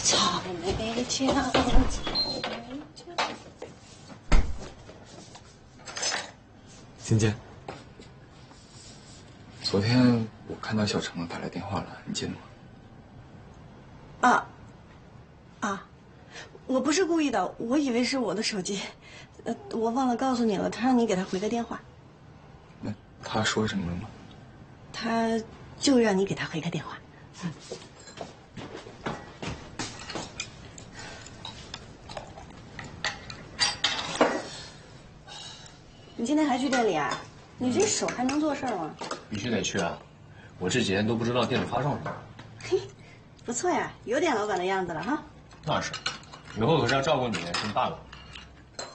草莓酱，草莓酱。 欣姐，昨天我看到小程打来电话了，你接的吗？ 我不是故意的，我以为是我的手机，我忘了告诉你了，他让你给他回个电话。 那他说什么了吗？ 他就让你给他回个电话。你今天还去店里啊？你这手还能做事吗？ 必须得去啊！我这几天都不知道店里发生什么。 嘿，不错呀，有点老板的样子了哈。 那是，以后可是要照顾你这么大了。